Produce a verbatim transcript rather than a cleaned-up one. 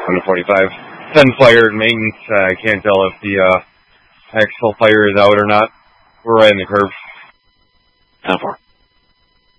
to forty-five. ten fire and maintenance. Uh, I can't tell if the uh, axle fire is out or not. We're right in the curve. ten four.